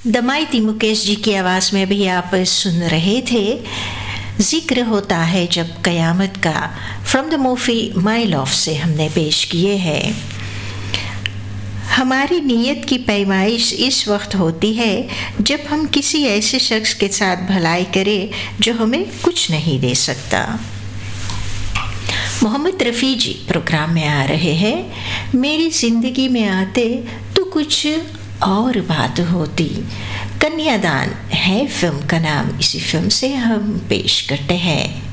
दमाइती मुकेश जी की आवाज़ में भी आप सुन रहे थे। जिक्र होता है जब कयामत का, from the movie my love से हमने पेश किए हैं। हमारी नीयत की पैमाइश इस वक्त होती है जब हम किसी ऐसे शख्स के साथ भलाई करें जो हमें कुछ नहीं दे सकता। मोहम्मद रफ़ी जी प्रोग्राम में आ रहे हैं। मेरी ज़िंदगी में आते तो कुछ और बात होती। कन्यादान है फिल्म का नाम, इसी फिल्म से हम पेश करते हैं।